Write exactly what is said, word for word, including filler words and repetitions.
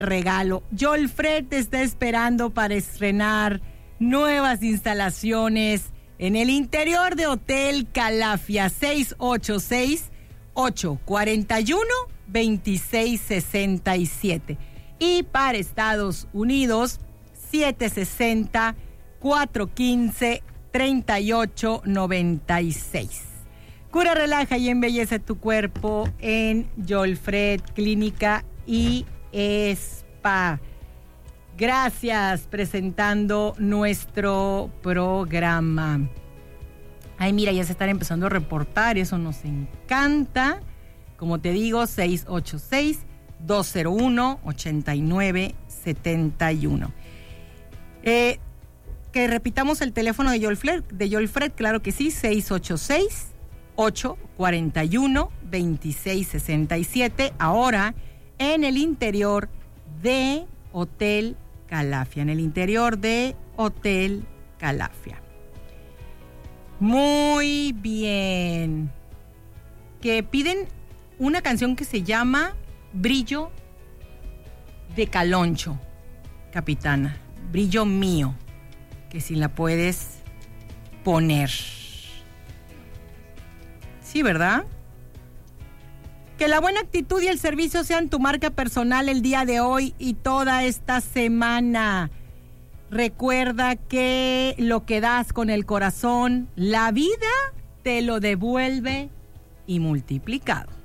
regalo. Jolfred te está esperando para estrenar nuevas instalaciones en el interior de Hotel Calafia. Seis ocho seis, ocho cuatro uno, dos seis seis siete. Y para Estados Unidos, siete seis cero, cuatro uno cinco, tres ocho nueve seis. Cura, relaja y embellece tu cuerpo en Jolfred Clínica y Spa. Gracias, presentando nuestro programa. Ay, mira, ya se están empezando a reportar, eso nos encanta. Como te digo, seis ocho seis, dos cero uno, ocho nueve siete uno. Eh, que repitamos el teléfono de Jolfred, de Jolfred, claro que sí, seis ocho seis, ocho cuatro uno, dos seis seis siete. Ahora en el interior de Hotel Calafia, en el interior de Hotel Calafia. Muy bien. Que piden una canción que se llama Brillo de Caloncho, capitana. Brillo mío, que si la puedes poner. Sí, ¿verdad? Que la buena actitud y el servicio sean tu marca personal el día de hoy y toda esta semana. Recuerda que lo que das con el corazón, la vida te lo devuelve y multiplicado.